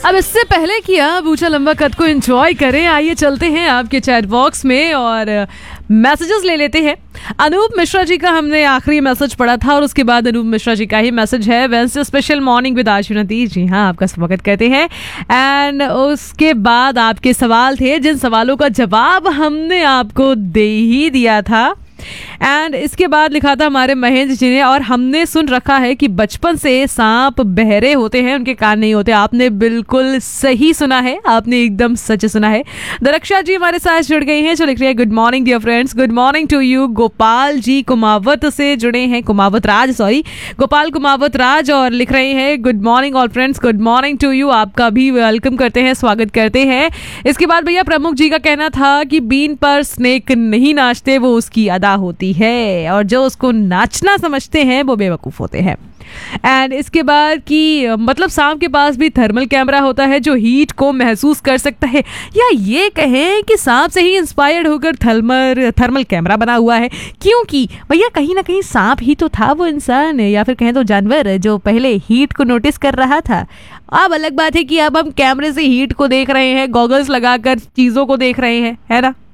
अब इससे पहले कि आप ऊंचा लंबा कद को एंजॉय करें, आइए चलते हैं आपके चैट बॉक्स में और मैसेजेस ले लेते हैं। अनूप मिश्रा जी का हमने आखिरी मैसेज पढ़ा था और उसके बाद अनूप मिश्रा जी का ही मैसेज है। वेडनेसडे स्पेशल मॉर्निंग विद आशुनती, जी हाँ, आपका स्वागत करते हैं। एंड उसके बाद आपके सवाल थे, जिन सवालों का जवाब हमने आपको दे ही दिया था। एंड इसके बाद लिखा था हमारे महेंद्र जी ने, और हमने सुन रखा है कि बचपन से सांप बहरे होते हैं, उनके कान नहीं होते। आपने बिल्कुल सही सुना है, आपने एकदम सच सुना है। दरक्षा जी हमारे साथ जुड़ गई हैं, जो लिख रही है good morning dear friends, good morning to you. Gopal ji Kumawat से जुड़े हैं, गोपाल कुमावत राज, और लिख रहे हैं good morning all friends, good morning to you. आपका भी वेलकम करते हैं, स्वागत करते हैं। इसके बाद भैया प्रमुख जी का कहना था कि बीन पर स्नेक नहीं नाचते, वो उसकी अदा होती है, और जो उसको नाचना समझते हैं वो बेवकूफ होते हैं। एंड इसके बाद कि मतलब सांप के पास भी थर्मल कैमरा होता है जो हीट को महसूस कर सकता है, या ये कहें कि सांप से ही इंस्पायर्ड होकर थर्मल कैमरा बना हुआ है, क्योंकि भैया कहीं ना कहीं सांप ही तो था वो इंसान, या फिर कहें तो जानवर, जो पहले हीट को नोटिस कर रहा था। अब अलग बात है कि अब हम कैमरे से हीट को देख रहे हैं, गॉगल्स लगाकर चीज़ों को देख रहे हैं, है ना।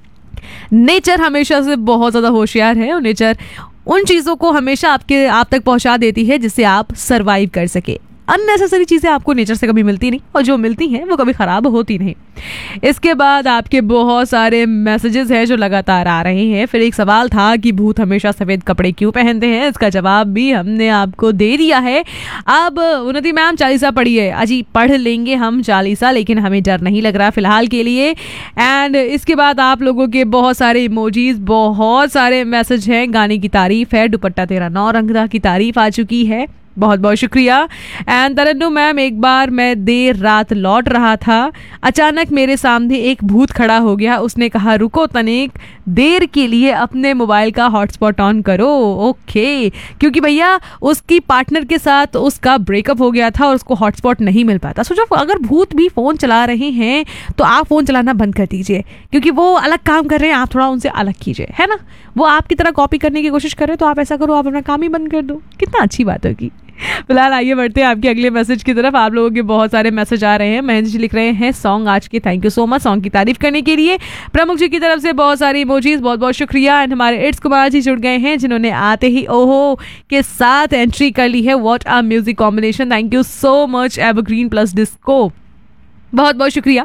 नेचर हमेशा से बहुत ज़्यादा होशियार है, और नेचर उन चीज़ों को हमेशा आप तक पहुंचा देती है जिससे आप सरवाइव कर सके। अननेसेसरी चीज़ें आपको नेचर से कभी मिलती नहीं, और जो मिलती हैं वो कभी ख़राब होती नहीं। इसके बाद आपके बहुत सारे मैसेजेस हैं जो लगातार आ रहे हैं। फिर एक सवाल था कि भूत हमेशा सफ़ेद कपड़े क्यों पहनते हैं, इसका जवाब भी हमने आपको दे दिया है। अब उन्नति मैम चालीसा पढ़िए। अजी पढ़ लेंगे हम चालीसा, लेकिन हमें डर नहीं लग रहा फ़िलहाल के लिए। एंड इसके बाद आप लोगों के बहुत सारे इमोजीज, बहुत सारे मैसेज हैं। गाने की तारीफ़ है, दुपट्टा तेरा 9 रंगदा की तारीफ़ आ चुकी है, बहुत बहुत शुक्रिया। एंड तरन्नुम मैम, एक बार मैं देर रात लौट रहा था, अचानक मेरे सामने एक भूत खड़ा हो गया। उसने कहा रुको तनिक देर के लिए अपने मोबाइल का हॉटस्पॉट ऑन करो। ओके, क्योंकि भैया उसकी पार्टनर के साथ उसका ब्रेकअप हो गया था और उसको हॉटस्पॉट नहीं मिल पाता। सोचो अगर भूत भी फ़ोन चला रहे हैं तो आप फ़ोन चलाना बंद कर दीजिए, क्योंकि वो अलग काम कर रहे हैं, आप थोड़ा उनसे अलग कीजिए, है ना। वो आपकी तरह कॉपी करने की कोशिश कर रहे हैं तो आप ऐसा करो, आप अपना काम ही बंद कर दो, कितना अच्छी बात होगी। फिलहाल आइए बढ़ते हैं आपके अगले मैसेज की तरफ। आप लोगों के बहुत सारे मैसेज आ रहे हैं। महेंद्र जी लिख रहे हैं सॉन्ग आज के, thank you so much song की तारीफ करने के लिए। प्रमुख जी की तरफ से बहुत सारी इमोजीज, बहुत बहुत शुक्रिया। एंड हमारे इट्स कुमार जी जुड़ गए हैं, जिन्होंने आते ही ओहो के साथ एंट्री कर ली है। What a music combination, thank you so much evergreen plus disco, बहुत बहुत शुक्रिया।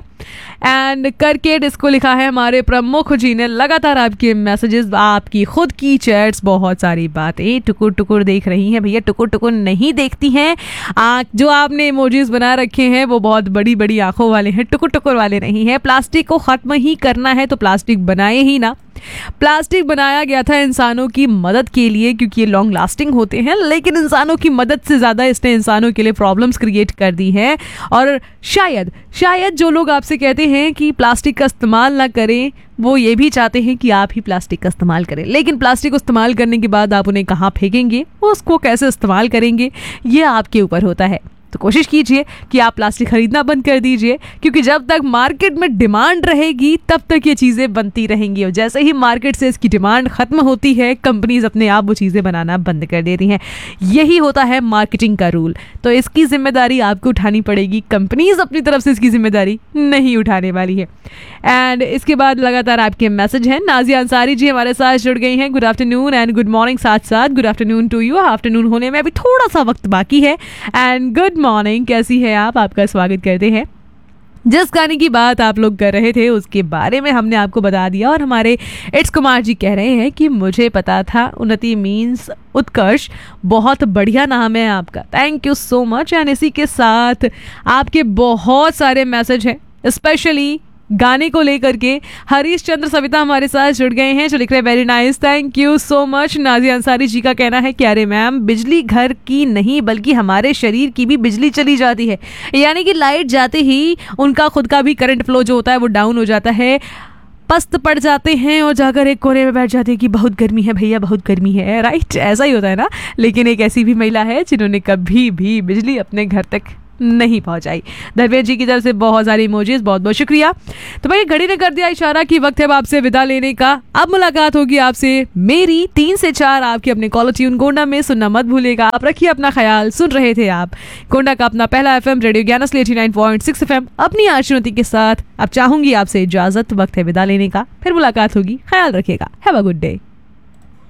एंड करके डिस्को लिखा है हमारे प्रमुख जी ने। लगातार आपके मैसेजेस, आपकी खुद की चैट्स, बहुत सारी बातें टुकुर टुकुर देख रही हैं। भैया टुकुर टुकुर नहीं देखती हैं, जो आपने इमोजीज बना रखे हैं वो बहुत बड़ी बड़ी आंखों वाले हैं, टुकुर टुकुर वाले नहीं हैं। प्लास्टिक को ख़त्म ही करना है तो प्लास्टिक बनाए ही ना। प्लास्टिक बनाया गया था इंसानों की मदद के लिए, क्योंकि ये लॉन्ग लास्टिंग होते हैं, लेकिन इंसानों की मदद से ज़्यादा इसने इंसानों के लिए प्रॉब्लम्स क्रिएट कर दी हैं। और शायद जो लोग आपसे कहते हैं कि प्लास्टिक का इस्तेमाल ना करें, वो ये भी चाहते हैं कि आप ही प्लास्टिक का इस्तेमाल करें, लेकिन प्लास्टिक को इस्तेमाल करने के बाद आप उन्हें कहाँ फेंकेंगे, उसको कैसे इस्तेमाल करेंगे, ये आपके ऊपर होता है। तो कोशिश कीजिए कि आप प्लास्टिक खरीदना बंद कर दीजिए, क्योंकि जब तक मार्केट में डिमांड रहेगी तब तक ये चीज़ें बनती रहेंगी, और जैसे ही मार्केट से इसकी डिमांड ख़त्म होती है, कंपनीज अपने आप वो चीज़ें बनाना बंद कर देती हैं। यही होता है मार्केटिंग का रूल। तो इसकी जिम्मेदारी आपको उठानी पड़ेगी, कंपनीज अपनी तरफ से इसकी जिम्मेदारी नहीं उठाने वाली है। एंड इसके बाद लगातार आपके मैसेज हैं। नाजिया अंसारी जी हमारे साथ जुड़ गई हैं, good afternoon and good morning. साथ साथ good afternoon to you. Afternoon होने में अभी थोड़ा सा वक्त बाकी है। एंड गुड मॉर्निंग, कैसी है आप, आपका स्वागत करते हैं। जिस गाने की बात आप लोग कर रहे थे उसके बारे में हमने आपको बता दिया, और हमारे इट्स कुमार जी कह रहे हैं कि मुझे पता था उन्नति मीन्स उत्कर्ष, बहुत बढ़िया नाम है आपका, thank you so much. And इसी के साथ आपके बहुत सारे मैसेज हैं, स्पेशली गाने को लेकर के। हरीश चंद्र सविता हमारे साथ जुड़ गए हैं, जो लिख रहे हैं very nice, thank you so much. Nazia Ansari ji का कहना है कि अरे मैम, बिजली घर की नहीं बल्कि हमारे शरीर की भी बिजली चली जाती है, यानी कि लाइट जाते ही उनका खुद का भी करंट फ्लो जो होता है वो डाउन हो जाता है, पस्त पड़ जाते हैं और जाकर एक कोने में बैठ जाते हैं कि बहुत गर्मी है भैया, बहुत गर्मी है, राइट, ऐसा ही होता है ना। लेकिन एक ऐसी भी महिला है जिन्होंने कभी भी बिजली अपने घर तक नहीं पहुंचाई। धर्मेंद्र जी की तरफ से बहुत सारी इमोजीज, बहुत बहुत शुक्रिया। तो भाई घड़ी ने कर दिया इशारा कि वक्त है अब आपसे विदा लेने का। अब मुलाकात होगी आपसे मेरी 3 से 4 आपके अपने कॉलर ट्यून गोंडा में। सुनना मत भूलेगा। आप रखिए अपना ख्याल। सुन रहे थे आप गोंडा का अपना पहला FM रेडियो ज्ञान 89.6 FM अपनी आशुनति के साथ। अब चाहूंगी आपसे इजाजत, वक्त है विदा लेने का। फिर मुलाकात होगी, ख्याल रखिएगा। Have a good day.